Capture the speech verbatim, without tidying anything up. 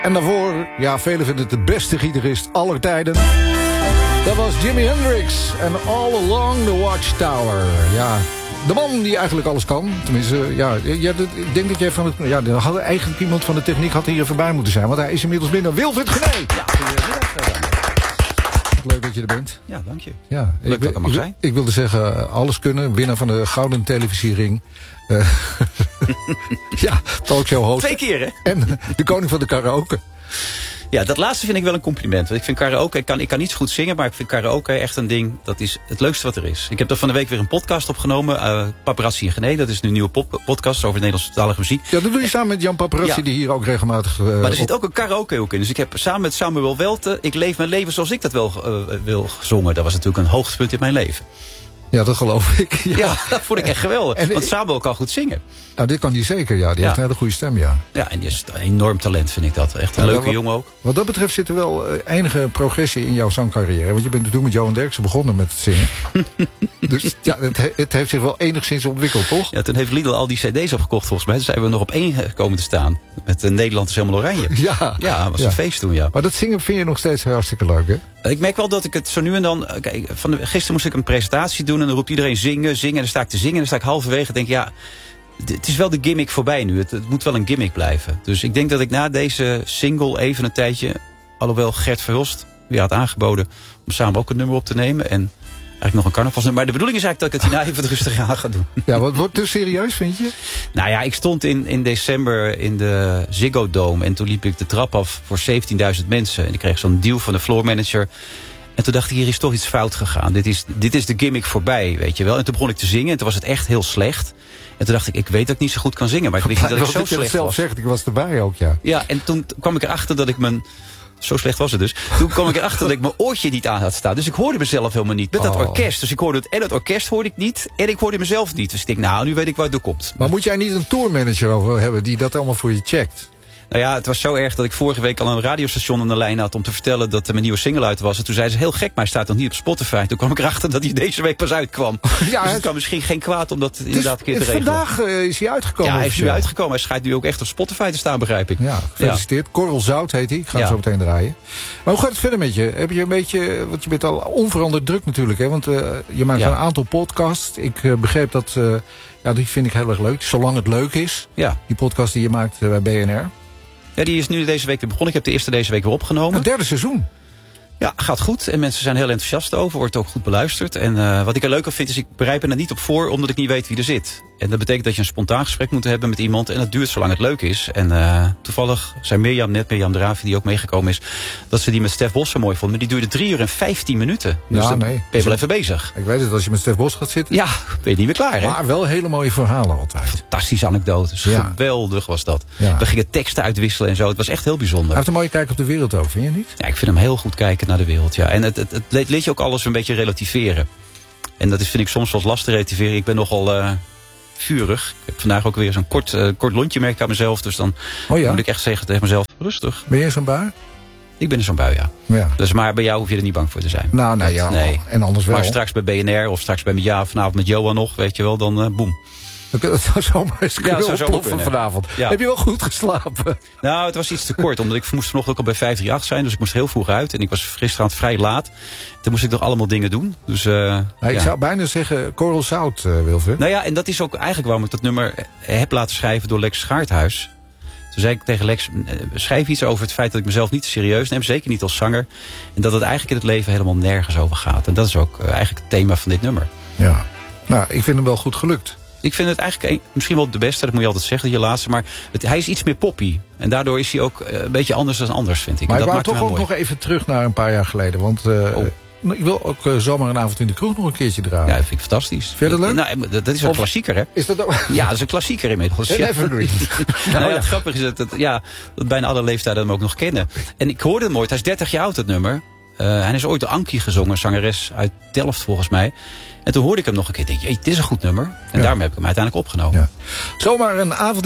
En daarvoor, ja, velen vinden het de beste gitarist aller tijden. Dat was Jimi Hendrix en All Along the Watchtower. Ja, de man die eigenlijk alles kan. Tenminste, ja, ja ik denk dat jij van het... Ja, er had eigenlijk iemand van de techniek had hier voorbij moeten zijn. Want hij is inmiddels binnen. Wilfried Genee! Ja, goedemiddag. Leuk dat je er bent. Ja, dank je. Ja, Leuk ik, dat ik er mag ik, zijn. Ik wilde zeggen, alles kunnen. Winnaar van de Gouden Televisiering. Uh, ja, talkshow host. Twee keer, hè? En de koning van de karaoke. Ja, dat laatste vind ik wel een compliment. Want ik vind karaoke, ik kan, ik kan niet zo goed zingen, maar ik vind karaoke echt een ding, dat is het leukste wat er is. Ik heb er van de week weer een podcast opgenomen, uh, Paparazzi en Genee. Dat is nu een nieuwe pop podcast over Nederlandstalige muziek. Ja, dat doe je samen met Jan Paparazzi, ja. Die hier ook regelmatig... Uh, maar er zit ook een karaoke ook in. Dus ik heb samen met Samuel Welte, ik leef mijn leven zoals ik dat wel uh, wil gezongen. Dat was natuurlijk een hoogtepunt in mijn leven. Ja, dat geloof ik. Ja, ja dat vond ik echt geweldig. En, want Samuel kan goed zingen. Nou, dit kan hij zeker, ja. Die ja. heeft een hele goede stem, ja. Ja, en die is een enorm talent, vind ik dat. Echt een ja, leuke wat, jongen ook. Wat dat betreft zit er wel uh, enige progressie in jouw zangcarrière. Want je bent natuurlijk met Johan Derksen begonnen met het zingen. Dus ja, het, he, het heeft zich wel enigszins ontwikkeld, toch? Ja, toen heeft Lidl al die cd's opgekocht, volgens mij. Toen zijn we nog op één komen te staan. Met uh, Nederland is helemaal oranje. Ja. Ja, dat was ja. een feest toen, ja. Maar dat zingen vind je nog steeds hartstikke leuk, hè? Ik merk wel dat ik het zo nu en dan... Kijk, van de, gisteren moest ik een presentatie doen en dan roept iedereen zingen, zingen. En dan sta ik te zingen en dan sta ik halverwege en denk ja... Het is wel de gimmick voorbij nu. Het, het moet wel een gimmick blijven. Dus ik denk dat ik na deze single even een tijdje... Alhoewel Gert Verhulst weer had aangeboden om samen ook een nummer op te nemen. En eigenlijk nog een carnavalsnummer. Maar de bedoeling is eigenlijk dat ik het hierna even rustig aan ga doen. Ja, wat wordt te serieus, vind je? Nou ja, ik stond in, in december in de Ziggo Dome. En toen liep ik de trap af voor zeventienduizend mensen. En ik kreeg zo'n deal van de floor manager. En toen dacht ik, hier is toch iets fout gegaan. Dit is, dit is de gimmick voorbij, weet je wel. En toen begon ik te zingen en toen was het echt heel slecht. En toen dacht ik, ik weet dat ik niet zo goed kan zingen. Maar ik wist niet dat ik zo slecht was. zelf zegt, ik was erbij ook, ja. Ja, en toen kwam ik erachter dat ik mijn... Zo slecht was het dus. Toen kwam ik erachter dat ik mijn oortje niet aan had staan. Dus ik hoorde mezelf helemaal niet. Met dat oh. orkest. Dus ik hoorde het, en het orkest hoorde ik niet. En ik hoorde mezelf niet. Dus ik denk, nou, nu weet ik waar het door komt. Maar moet jij niet een tourmanager over hebben die dat allemaal voor je checkt? Nou ja, het was zo erg dat ik vorige week al een radiostation aan de lijn had... om te vertellen dat mijn nieuwe single uit was. En toen zei ze, heel gek, maar hij staat nog niet op Spotify. Toen kwam ik erachter dat hij deze week pas uitkwam. Ja, dus het kan misschien geen kwaad om dat inderdaad een keer te regelen. Vandaag uh, is hij uitgekomen. Ja, hij is nu uitgekomen. Hij schijnt nu ook echt op Spotify te staan, begrijp ik. Ja, gefeliciteerd. Ja. Korrel Zout heet hij. Ik ga hem ja. zo meteen draaien. Maar hoe gaat het verder met je? Heb je een beetje... Want je bent al onveranderd druk natuurlijk, hè? Want uh, je maakt ja. een aantal podcasts. Ik uh, begreep dat... Uh, ja, die vind ik heel erg leuk. Zolang het leuk is. Ja. Die podcast die je maakt uh, bij B N R. Ja, die is nu deze week weer begonnen. Ik heb de eerste deze week weer opgenomen. Het derde seizoen. Ja, gaat goed. En mensen zijn heel enthousiast over. Wordt ook goed beluisterd. En uh, wat ik er leuk aan vind is, ik bereid me er niet op voor, omdat ik niet weet wie er zit. En dat betekent dat je een spontaan gesprek moet hebben met iemand. En dat duurt zolang het leuk is. En uh, toevallig zijn Mirjam, net Mirjam Dravi, die ook meegekomen is, dat ze die met Stef Bos zo mooi vonden. Maar die duurde drie uur en vijftien minuten. Dus ja, dan nee. ben je wel even bezig. Ik weet het, als je met Stef Bos gaat zitten. Ja, ben je niet meer klaar, hè? Maar wel hele mooie verhalen altijd. Fantastische anekdotes. Ja. Geweldig was dat. Ja. We gingen teksten uitwisselen en zo. Het was echt heel bijzonder. Hij heeft een mooie kijk op de wereld ook, vind je niet? Ja, ik vind hem heel goed kijken naar de wereld, ja. En het, het, het leed je ook alles een beetje relativeren. En dat is, vind ik soms wel lastig te relativeren. Ik ben nogal uh, vurig. Ik heb vandaag ook weer zo'n kort, uh, kort lontje, merk ik aan mezelf. Dus dan oh ja? moet ik echt zeggen tegen mezelf, rustig. Ben je in zo'n bui? Ik ben in zo'n bui, ja. ja. Dus maar bij jou hoef je er niet bang voor te zijn. Nou, nee, ja. Nee. En anders wel. Maar straks bij B N R of straks bij ja, vanavond met Johan nog, weet je wel, dan uh, boem. Dat zou zomaar eens kunnen ja, oploffen vanavond. Ja. Heb je wel goed geslapen? Nou, het was iets te kort. Omdat ik moest vanochtend ook al bij vijf drie acht zijn. Dus ik moest heel vroeg uit. En ik was gisteravond vrij laat. Toen moest ik nog allemaal dingen doen. Dus, uh, nou, ik ja. zou bijna zeggen Korrel Zout, uh, Wilfried. Nou ja, en dat is ook eigenlijk waarom ik dat nummer heb laten schrijven door Lex Schaarthuis. Toen zei ik tegen Lex, schrijf iets over het feit dat ik mezelf niet serieus neem. Zeker niet als zanger. En dat het eigenlijk in het leven helemaal nergens over gaat. En dat is ook uh, eigenlijk het thema van dit nummer. Ja, nou, ik vind hem wel goed gelukt. Ik vind het eigenlijk een, misschien wel de beste, dat moet je altijd zeggen, je laatste. Maar het, hij is iets meer poppy. En daardoor is hij ook een beetje anders dan anders, vind ik. Maar en ik dat wou toch ook mooi. nog even terug naar een paar jaar geleden. Want uh, oh. ik wil ook uh, zomaar een avond in de kroeg nog een keertje draaien. Ja, dat vind ik fantastisch. Vind je dat leuk? Nou, dat, dat is een of, klassieker, hè? Is dat ook? Ja, dat is een klassieker inmiddels. Een ja. evergreen. nou, ja, het grappige is dat, dat, ja, dat bijna alle leeftijden hem ook nog kennen. En ik hoorde hem ooit, hij is dertig jaar oud, het nummer. Uh, hij is ooit door Ankie gezongen, zangeres uit Delft volgens mij. En toen hoorde ik hem nog een keer. Denk, dit is een goed nummer. En ja. daarom heb ik hem uiteindelijk opgenomen. Ja. Zomaar een avond